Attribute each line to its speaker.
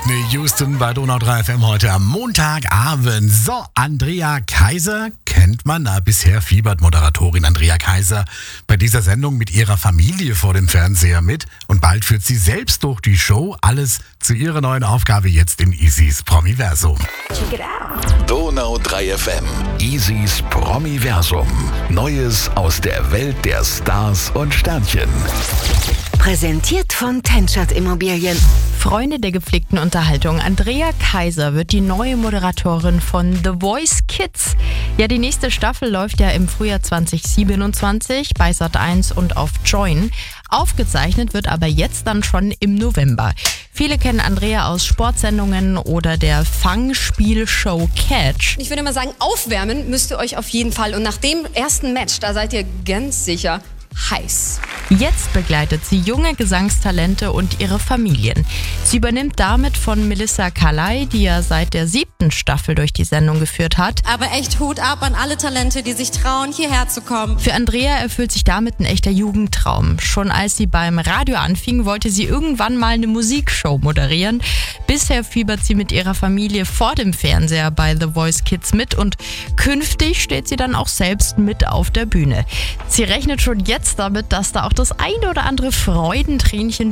Speaker 1: Whitney Houston bei Donau 3 FM heute am Montagabend. So, Andrea Kaiser kennt man. Bisher fiebert Moderatorin Andrea Kaiser bei dieser Sendung mit ihrer Familie vor dem Fernseher mit. Und bald führt sie selbst durch die Show. Alles zu ihrer neuen Aufgabe jetzt in Isis Promiversum.
Speaker 2: Check it out.
Speaker 3: Donau 3 FM. Isis Promiversum. Neues aus der Welt der Stars und Sternchen.
Speaker 2: Präsentiert von Tenschert Immobilien.
Speaker 4: Freunde der gepflegten Unterhaltung. Andrea Kaiser wird die neue Moderatorin von The Voice Kids. Ja, die nächste Staffel läuft ja im Frühjahr 2027 bei Sat.1 und auf Join. Aufgezeichnet wird aber jetzt dann schon im November. Viele kennen Andrea aus Sportsendungen oder der Fangspielshow Catch.
Speaker 5: Ich würde mal sagen, aufwärmen müsst ihr euch auf jeden Fall. Und nach dem ersten Match, da seid ihr ganz sicher heiß.
Speaker 4: Jetzt begleitet sie junge Gesangstalente und ihre Familien. Sie übernimmt damit von Melissa Carley, die ja seit der 7. Staffel durch die Sendung geführt hat.
Speaker 6: Aber echt Hut ab an alle Talente, die sich trauen, hierher zu kommen.
Speaker 4: Für Andrea erfüllt sich damit ein echter Jugendtraum. Schon als sie beim Radio anfing, wollte sie irgendwann mal eine Musikshow moderieren. Bisher fiebert sie mit ihrer Familie vor dem Fernseher bei The Voice Kids mit und künftig steht sie dann auch selbst mit auf der Bühne. Sie rechnet schon jetzt damit, dass da auch das eine oder andere Freudentränchen